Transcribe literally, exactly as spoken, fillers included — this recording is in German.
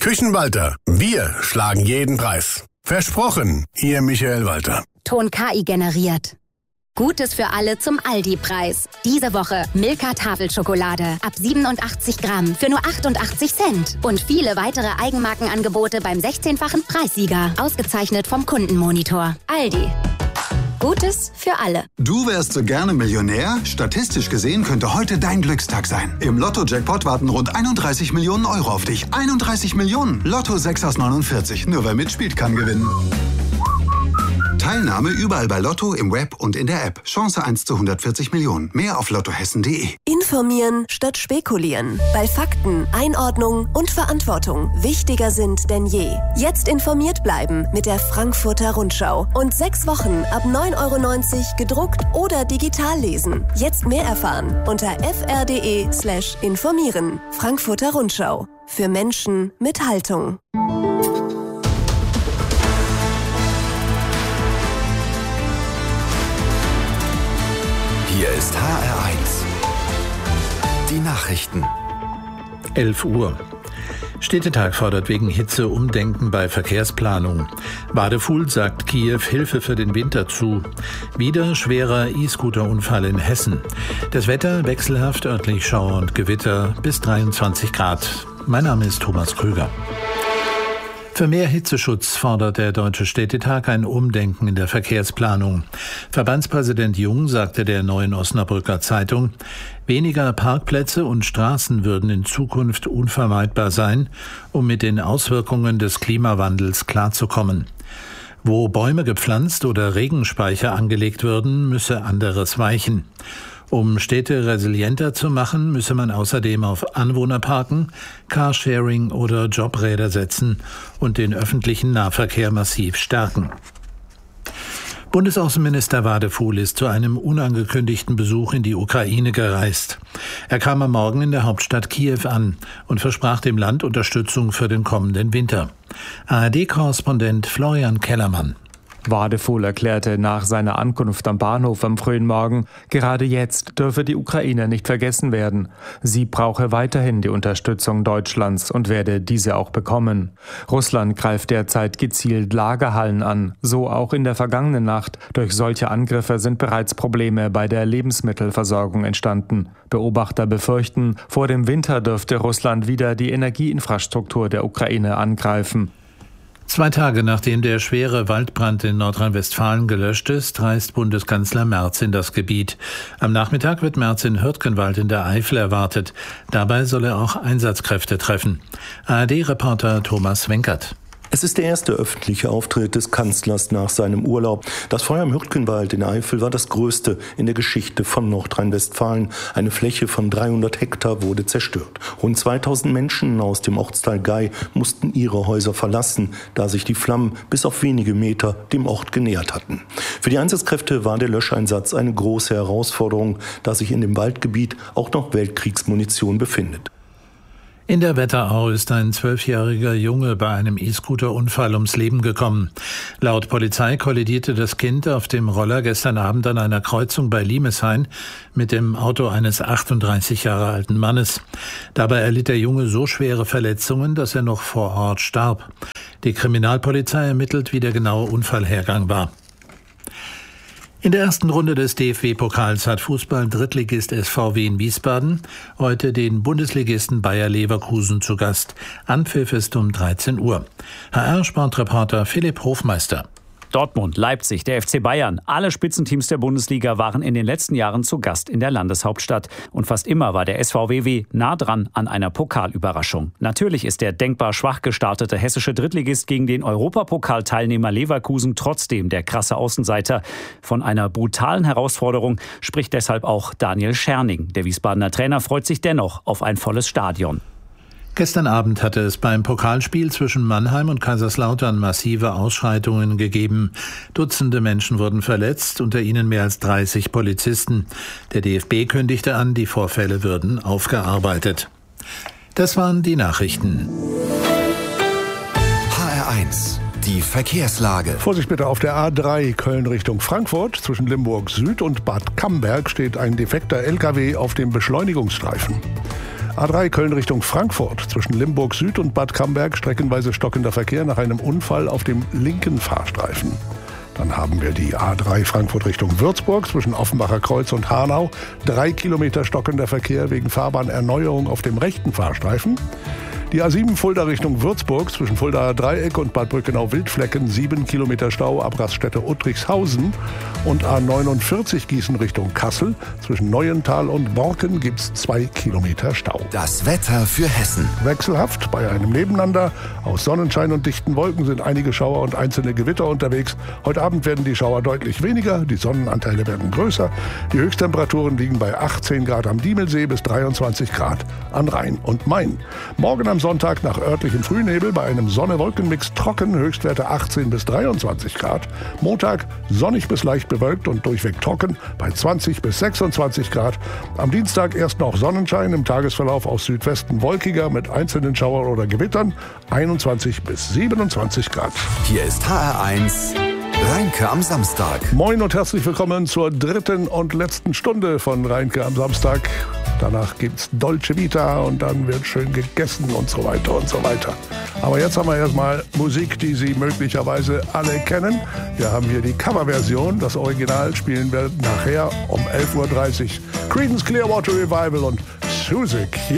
Küchenwalter, wir schlagen jeden Preis. Versprochen, Ihr Michael Walter. Ton K I generiert. Gutes für alle zum Aldi-Preis. Diese Woche Milka Tafelschokolade ab siebenundachtzig Gramm für nur achtundachtzig Cent. Und viele weitere Eigenmarkenangebote beim sechzehnfachen Preissieger. Ausgezeichnet vom Kundenmonitor. Aldi. Gutes für alle. Du wärst so gerne Millionär? Statistisch gesehen könnte heute dein Glückstag sein. Im Lotto-Jackpot warten rund einunddreißig Millionen Euro auf dich. einunddreißig Millionen. Lotto sechs aus neunundvierzig. Nur wer mitspielt, kann gewinnen. Teilnahme überall bei Lotto, im Web und in der App. Chance eins zu hundertvierzig Millionen. Mehr auf lottohessen punkt de. Informieren statt spekulieren. Weil Fakten, Einordnung und Verantwortung wichtiger sind denn je. Jetzt informiert bleiben mit der Frankfurter Rundschau. Und sechs Wochen ab neun Euro neunzig gedruckt oder digital lesen. Jetzt mehr erfahren unter f r punkt de slash informieren. Frankfurter Rundschau. Für Menschen mit Haltung. Hier ist H R eins. Die Nachrichten. elf Uhr. Städtetag fordert wegen Hitze Umdenken bei Verkehrsplanung. Badefuhl sagt Kiew Hilfe für den Winter zu. Wieder schwerer E-Scooter-Unfall in Hessen. Das Wetter wechselhaft, örtlich Schauer und Gewitter bis dreiundzwanzig Grad. Mein Name ist Thomas Krüger. Für mehr Hitzeschutz fordert der Deutsche Städtetag ein Umdenken in der Verkehrsplanung. Verbandspräsident Jung sagte der Neuen Osnabrücker Zeitung, weniger Parkplätze und Straßen würden in Zukunft unvermeidbar sein, um mit den Auswirkungen des Klimawandels klarzukommen. Wo Bäume gepflanzt oder Regenspeicher angelegt würden, müsse anderes weichen. Um Städte resilienter zu machen, müsse man außerdem auf Anwohnerparken, Carsharing oder Jobräder setzen und den öffentlichen Nahverkehr massiv stärken. Bundesaußenminister Wadefuhl ist zu einem unangekündigten Besuch in die Ukraine gereist. Er kam am Morgen in der Hauptstadt Kiew an und versprach dem Land Unterstützung für den kommenden Winter. A R D-Korrespondent Florian Kellermann. Wadefuhl erklärte nach seiner Ankunft am Bahnhof am frühen Morgen, gerade jetzt dürfe die Ukraine nicht vergessen werden. Sie brauche weiterhin die Unterstützung Deutschlands und werde diese auch bekommen. Russland greift derzeit gezielt Lagerhallen an, so auch in der vergangenen Nacht. Durch solche Angriffe sind bereits Probleme bei der Lebensmittelversorgung entstanden. Beobachter befürchten, vor dem Winter dürfte Russland wieder die Energieinfrastruktur der Ukraine angreifen. Zwei Tage nachdem der schwere Waldbrand in Nordrhein-Westfalen gelöscht ist, reist Bundeskanzler Merz in das Gebiet. Am Nachmittag wird Merz in Hürtgenwald in der Eifel erwartet. Dabei soll er auch Einsatzkräfte treffen. A R D-Reporter Thomas Wenkert. Es ist der erste öffentliche Auftritt des Kanzlers nach seinem Urlaub. Das Feuer im Hürtgenwald in Eifel war das größte in der Geschichte von Nordrhein-Westfalen. Eine Fläche von dreihundert Hektar wurde zerstört. Rund zweitausend Menschen aus dem Ortsteil Gei mussten ihre Häuser verlassen, da sich die Flammen bis auf wenige Meter dem Ort genähert hatten. Für die Einsatzkräfte war der Löscheinsatz eine große Herausforderung, da sich in dem Waldgebiet auch noch Weltkriegsmunition befindet. In der Wetterau ist ein zwölfjähriger Junge bei einem E-Scooter-Unfall ums Leben gekommen. Laut Polizei kollidierte das Kind auf dem Roller gestern Abend an einer Kreuzung bei Limeshain mit dem Auto eines achtunddreißig Jahre alten Mannes. Dabei erlitt der Junge so schwere Verletzungen, dass er noch vor Ort starb. Die Kriminalpolizei ermittelt, wie der genaue Unfallhergang war. In der ersten Runde des D F B-Pokals hat Fußball-Drittligist S V W in Wiesbaden heute den Bundesligisten Bayer Leverkusen zu Gast. Anpfiff ist um dreizehn Uhr. H R-Sportreporter Philipp Hofmeister. Dortmund, Leipzig, der F C Bayern, alle Spitzenteams der Bundesliga waren in den letzten Jahren zu Gast in der Landeshauptstadt. Und fast immer war der S V W W nah dran an einer Pokalüberraschung. Natürlich ist der denkbar schwach gestartete hessische Drittligist gegen den Europapokalteilnehmer Leverkusen trotzdem der krasse Außenseiter. Von einer brutalen Herausforderung spricht deshalb auch Daniel Scherning. Der Wiesbadener Trainer freut sich dennoch auf ein volles Stadion. Gestern Abend hatte es beim Pokalspiel zwischen Mannheim und Kaiserslautern massive Ausschreitungen gegeben. Dutzende Menschen wurden verletzt, unter ihnen mehr als dreißig Polizisten. Der D F B kündigte an, die Vorfälle würden aufgearbeitet. Das waren die Nachrichten. H R eins. Die Verkehrslage. Vorsicht bitte auf der A drei Köln Richtung Frankfurt. Zwischen Limburg Süd und Bad Camberg steht ein defekter L K W auf dem Beschleunigungsstreifen. A drei Köln Richtung Frankfurt. Zwischen Limburg Süd und Bad Camberg streckenweise stockender Verkehr nach einem Unfall auf dem linken Fahrstreifen. Dann haben wir die A drei Frankfurt Richtung Würzburg zwischen Offenbacher Kreuz und Hanau. Drei Kilometer stockender Verkehr wegen Fahrbahnerneuerung auf dem rechten Fahrstreifen. Die A sieben Fulda Richtung Würzburg zwischen Fuldaer Dreieck und Bad Brückenau-Wildflecken. Sieben Kilometer Stau ab Raststätte Uttrichshausen. Und A neunundvierzig Gießen Richtung Kassel. Zwischen Neuental und Borken gibt's zwei Kilometer Stau. Das Wetter für Hessen. Wechselhaft bei einem Nebeneinander. Aus Sonnenschein und dichten Wolken sind einige Schauer und einzelne Gewitter unterwegs. Heute Abend werden die Schauer deutlich weniger, die Sonnenanteile werden größer. Die Höchsttemperaturen liegen bei achtzehn Grad am Diemelsee bis dreiundzwanzig Grad an Rhein und Main. Morgen am Sonntag nach örtlichem Frühnebel bei einem Sonne-Wolken-Mix trocken, Höchstwerte achtzehn bis dreiundzwanzig Grad. Montag sonnig bis leicht bewölkt und durchweg trocken bei zwanzig bis sechsundzwanzig Grad. Am Dienstag erst noch Sonnenschein, im Tagesverlauf aus Südwesten wolkiger mit einzelnen Schauern oder Gewittern, einundzwanzig bis siebenundzwanzig Grad. Hier ist H R eins Rheinke am Samstag. Moin und herzlich willkommen zur dritten und letzten Stunde von Rheinke am Samstag. Danach gibt's Dolce Vita und dann wird schön gegessen und so weiter und so weiter. Aber jetzt haben wir erstmal Musik, die Sie möglicherweise alle kennen. Wir haben hier die Coverversion. Das Original spielen wir nachher um elf Uhr dreißig. Creedence Clearwater Revival und Susie Q.